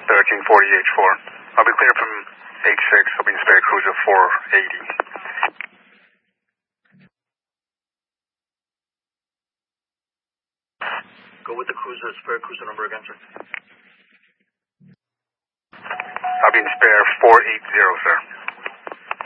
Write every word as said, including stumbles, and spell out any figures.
thirteen forty H four. I'll be clear from H six. I'll be in spare cruiser four eighty. Go with the cruiser, spare cruiser number again, sir. I'll be in spare four eighty, sir.